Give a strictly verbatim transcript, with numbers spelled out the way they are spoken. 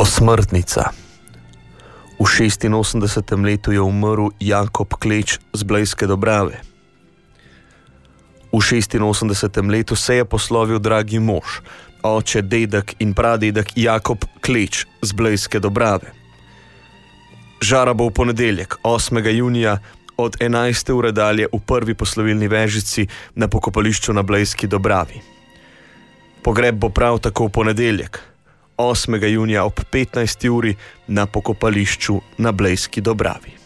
Osmrtnica. V šestinosemdesetem letu je umrl Jakob Kleč z Blejske Dobrave. V šestinosemdesetem letu se je poslovil dragi mož, oče, dedek in pradedek Jakob Kleč z Blejske Dobrave. Žara bo v ponedeljek, osmega junija, od enajste ure dalje v prvi poslovilni vežici na pokopališču na Blejski Dobravi. Pogreb bo prav tako v ponedeljek, osmega junija ob petnajsti uri na pokopališču na Blejski Dobravi.